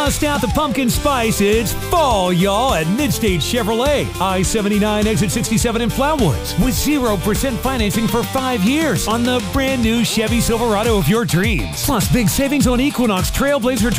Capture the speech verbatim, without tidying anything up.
Bust out the pumpkin spice. It's fall, y'all, at Midstate Chevrolet. I seventy-nine, exit sixty-seven in Flatwoods. With zero percent financing for five years on the brand new Chevy Silverado of your dreams. Plus, big savings on Equinox, Trailblazer,